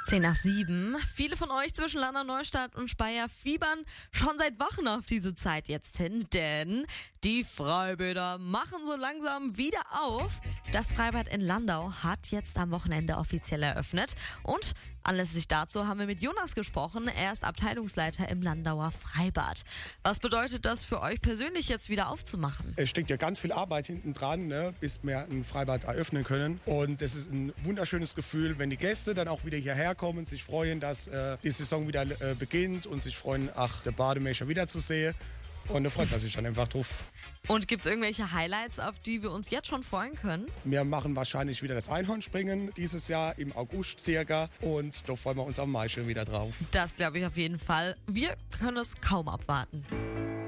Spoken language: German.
10 nach 7. Viele von euch zwischen Landau, Neustadt und Speyer fiebern schon seit Wochen auf diese Zeit jetzt hin, denn die Freibäder machen so langsam wieder auf. Das Freibad in Landau hat jetzt am Wochenende offiziell eröffnet und anlässlich dazu haben wir mit Jonas gesprochen. Er ist Abteilungsleiter im Landauer Freibad. Was bedeutet das für euch persönlich jetzt wieder aufzumachen? Es steckt ja ganz viel Arbeit hinten dran, bis wir ein Freibad eröffnen können. Und es ist ein wunderschönes Gefühl, wenn die Gäste dann auch wieder hierher kommen, sich freuen, dass die Saison wieder beginnt und sich freuen, der Bademeister wiederzusehen. Und da freut man sich dann einfach drauf. Und gibt es irgendwelche Highlights, auf die wir uns jetzt schon freuen können? Wir machen wahrscheinlich wieder das Einhornspringen dieses Jahr im August circa. Und da freuen wir uns am meisten wieder drauf. Das glaube ich auf jeden Fall. Wir können es kaum abwarten.